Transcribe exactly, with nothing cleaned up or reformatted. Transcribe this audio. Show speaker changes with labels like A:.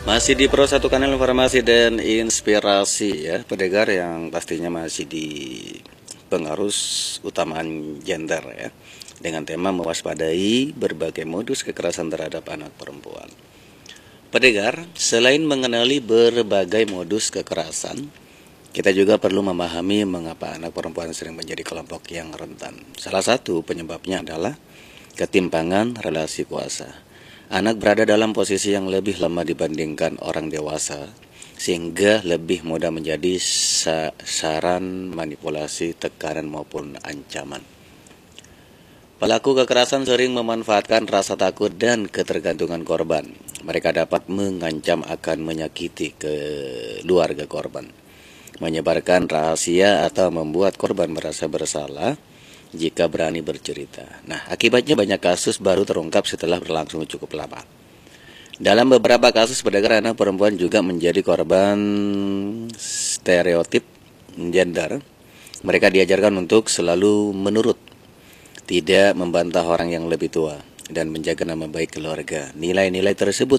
A: Masih di Pro satu kanal informasi dan inspirasi ya, pendengar yang pastinya masih di pengarus utamaan gender ya, dengan tema mewaspadai berbagai modus kekerasan terhadap anak perempuan. Pendengar, selain mengenali berbagai modus kekerasan, kita juga perlu memahami mengapa anak perempuan sering menjadi kelompok yang rentan. Salah satu penyebabnya adalah ketimpangan relasi kuasa. Anak berada dalam posisi yang lebih lemah dibandingkan orang dewasa, sehingga lebih mudah menjadi sasaran manipulasi, tekanan maupun ancaman. Pelaku kekerasan sering memanfaatkan rasa takut dan ketergantungan korban. Mereka dapat mengancam akan menyakiti keluarga korban, menyebarkan rahasia atau membuat korban merasa bersalah jika berani bercerita. Nah, akibatnya banyak kasus baru terungkap setelah berlangsung cukup lama. Dalam beberapa kasus, pendengar, anak perempuan juga menjadi korban stereotip gender. Mereka diajarkan untuk selalu menurut, tidak membantah orang yang lebih tua, dan menjaga nama baik keluarga. Nilai-nilai tersebut